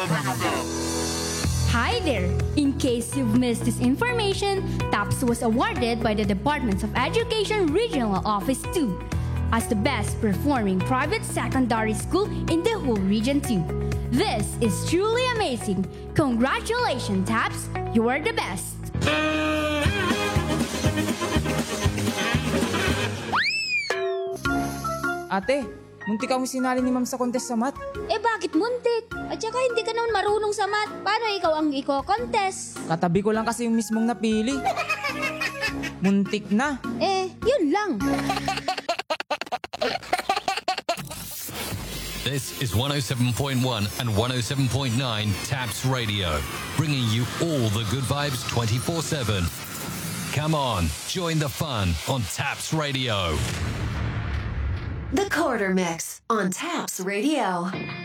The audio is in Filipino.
Hi there! In case you've missed this information, TAPS was awarded by the Department of Education Regional Office 2 as the best performing private secondary school in the whole Region 2. This is truly amazing. Congratulations, TAPS! You are the best! Ate, muntik akong sinali ni ma'am sa contest sa math. Eh bakit muntik? At saka hindi ka naman marunong sa math. Paano ikaw ang iko-contest? Katabi ko lang kasi yung mismong napili. Muntik na. Eh, yun lang. This is 107.1 and 107.9 TAPS Radio, bringing you all the good vibes 24/7. Come on, join the fun on TAPS Radio. The Quarter Mix on TAPS Radio.